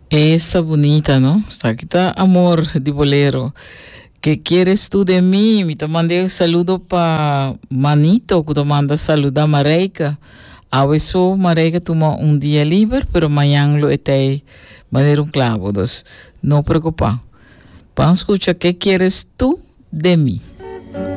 Esta bonita, ¿no? Aquí está amor de bolero. ¿Qué quieres tú de mí? Me te mandé un saludo para Manito, que te manda saludar a Mareika. A eso, Mareika toma un día libre, pero mañana lo esté manera un clavo. Entonces, no preocupa. Vamos a escuchar, ¿qué quieres tú de mí?